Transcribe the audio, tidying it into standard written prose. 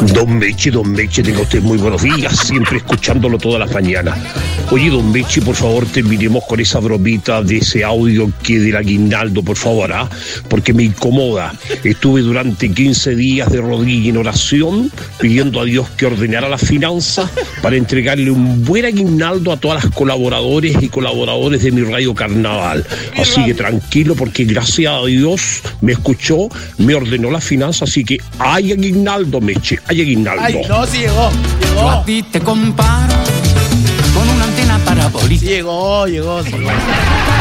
Don Meche, tenga usted muy buenos días, siempre escuchándolo todas las mañanas. Oye, don Meche, por favor, terminemos con esa bromita de ese audio que del aguinaldo, por favor, porque me incomoda. Estuve durante 15 días de rodilla en oración, pidiendo a Dios que ordenara las finanzas para entregarle un buen aguinaldo a todas las colaboradores y colaboradores de mi Radio Carnaval. Así que tranquilo, porque gracias a Dios me escuchó, me ordenó las finanzas, así que hay aguinaldo, Meche, hay aguinaldo. Ay, no, sí llegó. Yo a ti te comparo con una antena parabólica. Llegó. Sí.